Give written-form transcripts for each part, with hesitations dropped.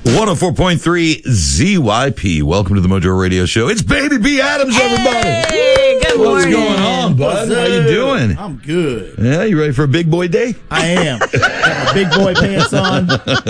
104.3 ZYP. Welcome to the Mojo Radio Show. It's Baby B. Adams, everybody. Hey, good morning. What's going on, bud? How you doing? I'm good. Yeah, you ready for a big boy day? I am. Got my big boy pants on.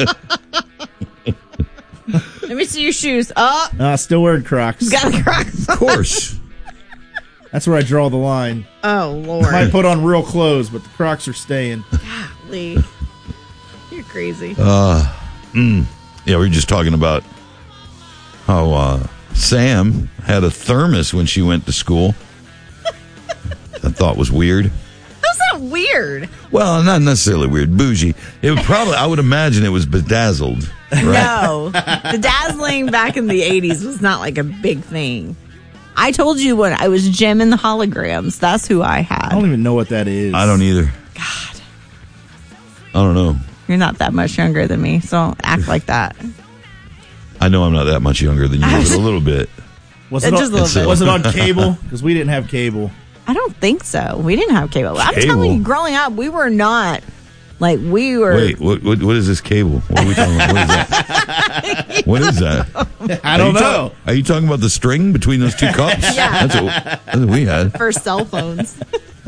Let me see your shoes. Oh, Still wearing Crocs. got a Crocs. Of course. That's where I draw the line. Oh, Lord. Might put on real clothes, but the Crocs are staying. Golly. You're crazy. Yeah, we were just talking about how Sam had a thermos when she went to school. I thought was weird. How's that weird? Well, not necessarily weird. Bougie. It would probably, I would imagine it was bedazzled. Right? No. The dazzling back in the 80s was not like a big thing. I told you when I was Jim in the holograms. That's who I had. I don't even know what that is. I don't either. God. I don't know. You're not that much younger than me, so don't act like that. I know I'm not that much younger than you, but a little bit. Was it, Just a little bit. Was it on cable? Because we didn't have cable. I don't think so. We didn't have cable. I'm Cable? telling you, growing up, we were not, like, we were. Wait, what is this cable? What are we talking about? What is that? What is that? I don't know. Are you talking about the string between those two cups? Yeah. That's what we had. For cell phones.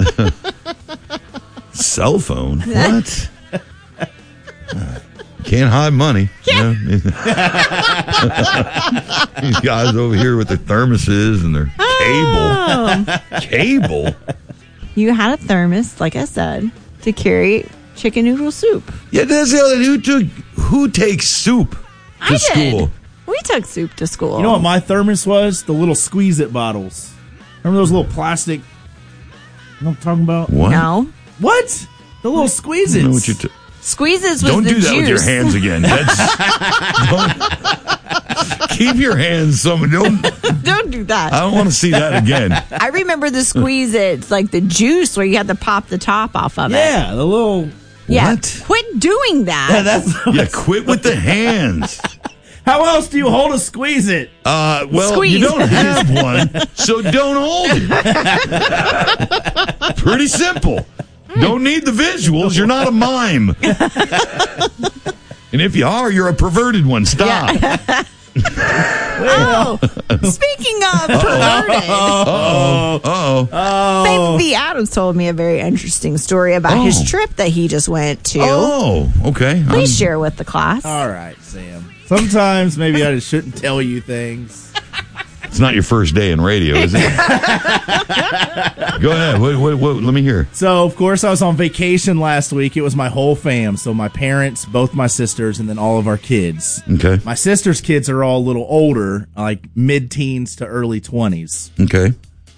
Cell phone? What? Can't hide money. Yeah. These guys over here with their thermoses and their cable. Cable? You had a thermos, like I said, to carry chicken noodle soup. Yeah, that's the other. Who takes soup to I school? did. We took soup to school. You know what my thermos was? The little Squeeze-It bottles. Remember those little plastic... You know what I'm taltalking about? What? No. What? The little Squeeze-Its. I don't know what you're Squeezes was Don't the do that juice. with your hands again. Keep your hands somewhere. Don't do that. I don't want to see that again. I remember the Squeeze-Its, like the juice where you had to pop the top off of it. Yeah, the little... Yeah. What? Quit doing that. Yeah, quit with the hands. How else do you hold a Squeeze-It? Well, Squeeze. you don't have one, so don't hold it. Pretty simple. Don't need the visuals. You're not a mime. And if you are, you're a perverted one. Stop. Yeah. Oh, speaking of perverted, Baby B. Adams told me a very interesting story about his trip that he just went to. Oh, okay. Please share with the class. All right, Sam. Sometimes maybe I just shouldn't tell you things. It's not your first day in radio, is it? Go ahead. What, let me hear. So, of course, I was on vacation last week. It was my whole fam. So, my parents, both my sisters, and then all of our kids. Okay. My sister's kids are all a little older, like mid-teens to early 20s. Okay.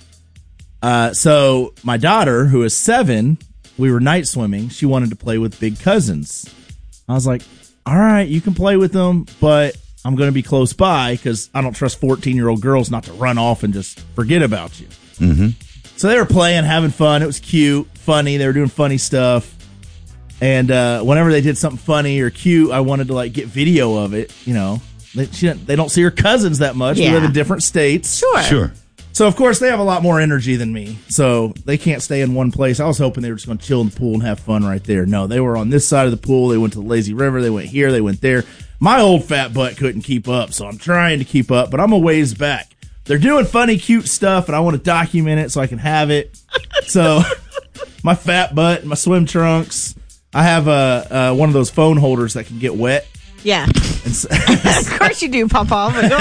So, my daughter, who is 7, we were night swimming. She wanted to play with big cousins. I was like, all right, you can play with them, but I'm going to be close by because I don't trust 14-year-old girls not to run off and just forget about you. Mm-hmm. So they were playing, having fun. It was cute, funny. They were doing funny stuff. And whenever they did something funny or cute, I wanted to like get video of it. You know, they don't see her cousins that much. Yeah. We live in different states. Sure. So, of course, they have a lot more energy than me. So they can't stay in one place. I was hoping they were just going to chill in the pool and have fun right there. No, they were on this side of the pool. They went to the lazy river. They went here. They went there. My old fat butt couldn't keep up, so I'm trying to keep up, but I'm a ways back. They're doing funny, cute stuff, and I want to document it so I can have it. So my fat butt, my swim trunks. I have one of those phone holders that can get wet. Yeah. And so, Of course you do, Papa, but go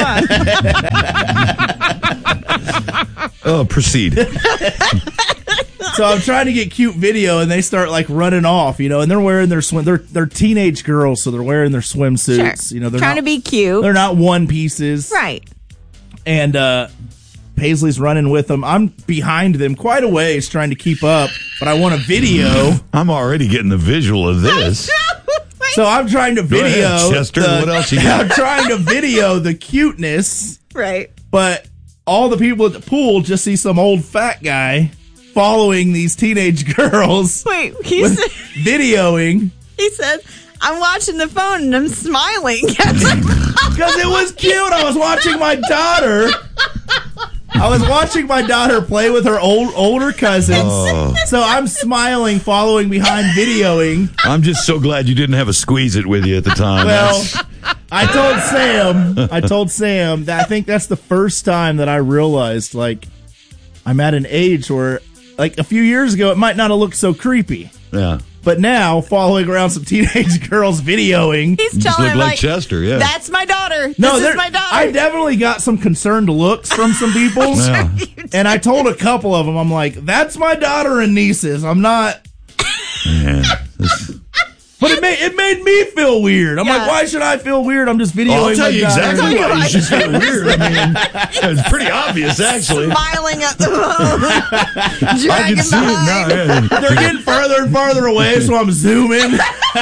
on. Proceed. So I'm trying to get cute video, and they start like running off, you know, and they're wearing their They're teenage girls, so they're wearing their swimsuits. Sure. You know, they're trying to be cute. They're not one pieces, Right. And Paisley's running with them. I'm behind them quite a ways, trying to keep up, but I want a video. I'm already getting the visual of this. So I'm trying to Go video. ahead, Chester. What else you got? I'm trying to video the cuteness, Right. but all the people at the pool just see some old fat guy following these teenage girls. Wait, with videoing. he said, I'm watching the phone and I'm smiling. Because it was cute. I was watching my daughter. Play with her older cousins. Oh. So I'm smiling, following behind, videoing. I'm just so glad you didn't have a Squeeze-It with you at the time. Well, I told Sam that I think that's the first time that I realized, like, I'm at an age where, like, a few years ago, it might not have looked so creepy. Yeah. But now, following around some teenage girls videoing. He's You just telling look him, like Chester, yeah. That's my daughter. No, This is my daughter. I definitely got some concerned looks from some people. Yeah. And I told a couple of them, I'm like, that's my daughter and nieces. I'm not. Man, But it made me feel weird. I'm Yeah. like, why should I feel weird? I'm just videoing I'll tell my you daughter. exactly why you should feel weird. I mean, it's pretty obvious, actually. Smiling at the phone. I Dragging can see it behind. now. Yeah. They're getting further and farther away, so I'm zooming.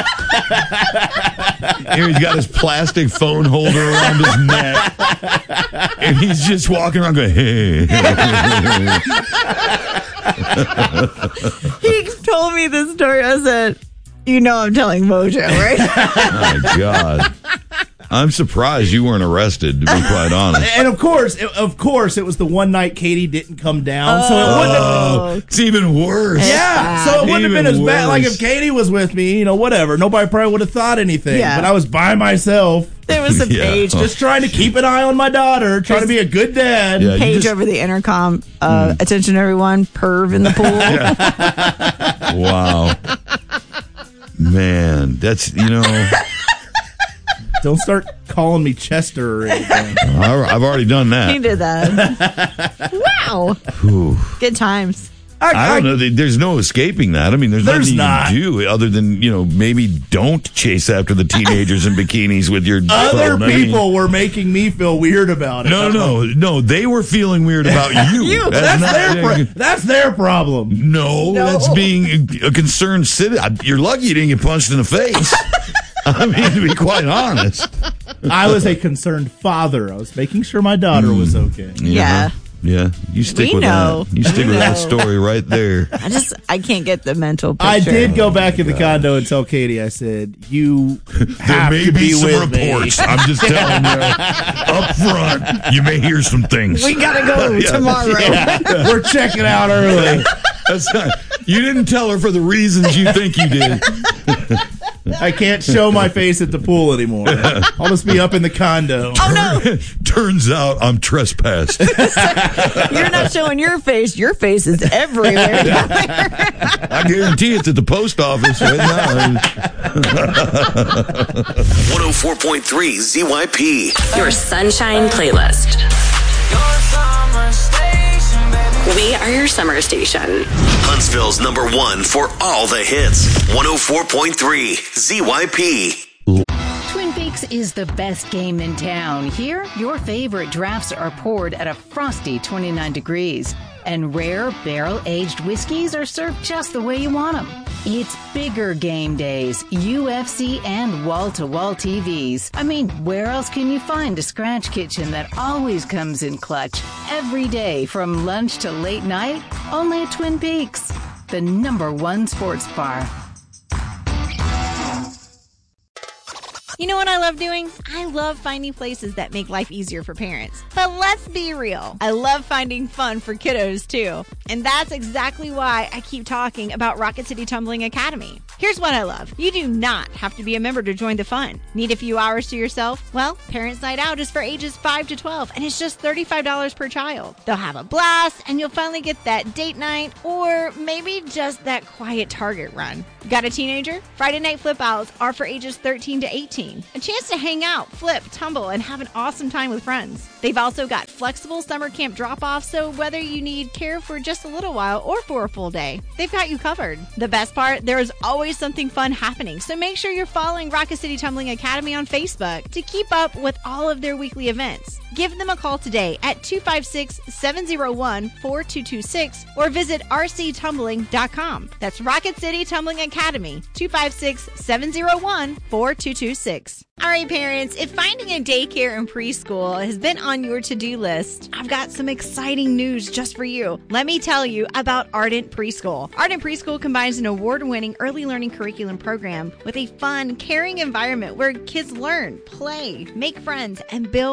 Here he's got his plastic phone holder around his neck. And he's just walking around going, hey. He told me this story. I said, you know I'm telling Mojo, right? Oh, my God. I'm surprised you weren't arrested, to be quite honest. And of course, it was the one night Katie didn't come down, so it wouldn't have. Oh, it's even worse. Yeah, so it wouldn't have been Even as bad. Like worse. if Katie was with me, whatever. Nobody probably would have thought anything. Yeah. But I was by myself, There was a Yeah. page, just trying to keep an eye on my daughter, trying to be a good dad. Yeah, you page just- over the intercom. Attention, everyone. Perv in the pool. Wow. Man, that's, Don't start calling me Chester or anything. I've already done He that. did that. Wow. Whew. Good times. I don't know. There's no escaping that. I mean, there's nothing you not. can do other than, maybe don't chase after the teenagers in bikinis with your Other phone. I mean, people were making me feel weird about it. No. They were feeling weird about you. That's their problem. No, that's being a concerned citizen. You're lucky you didn't get punched in the face. I mean, to be quite honest. I was a concerned father. I was making sure my daughter was okay. Yeah. Yeah, you stick We with know. that. You stick We with that know. story right there. I can't get the mental picture. I did go back in the condo and tell Katie, I said, you There have may to be be some with reports. me. I'm just telling you up front. You may hear some things. We gotta go tomorrow. We're checking out early. That's not, you didn't tell her for the reasons you think you did. I can't show my face at the pool anymore. I'll just be up in the condo. Oh no! Turns out I'm trespassed. You're not showing your face. Your face is everywhere. I guarantee it's at the post office right now. 104.3 ZYP. Your sunshine playlist. We are your summer station. Huntsville's #1 for all the hits. 104.3 ZYP. Twin Peaks is the best game in town. Here, your favorite drafts are poured at a frosty 29 degrees. And rare barrel-aged whiskeys are served just the way you want them. It's bigger game days, UFC, and wall-to-wall TVs. I mean, where else can you find a scratch kitchen that always comes in clutch? Every day, from lunch to late night, only at Twin Peaks, the #1 sports bar. You know what I love doing? I love finding places that make life easier for parents. But let's be real. I love finding fun for kiddos too. And that's exactly why I keep talking about Rocket City Tumbling Academy. Here's what I love. You do not have to be a member to join the fun. Need a few hours to yourself? Well, Parents Night Out is for ages 5 to 12 and it's just $35 per child. They'll have a blast and you'll finally get that date night or maybe just that quiet Target run. Got a teenager? Friday night flip outs are for ages 13 to 18. A chance to hang out, flip, tumble, and have an awesome time with friends. They've also got flexible summer camp drop-offs, so whether you need care for just a little while or for a full day, they've got you covered. The best part, there is always something fun happening, so make sure you're following Rocket City Tumbling Academy on Facebook to keep up with all of their weekly events. Give them a call today at 256-701-4226 or visit rctumbling.com. That's Rocket City Tumbling Academy, 256-701-4226. All right, parents, if finding a daycare and preschool has been on your to-do list, I've got some exciting news just for you. Let me tell you about Ardent Preschool. Ardent Preschool combines an award-winning early learning curriculum program with a fun, caring environment where kids learn, play, make friends, and build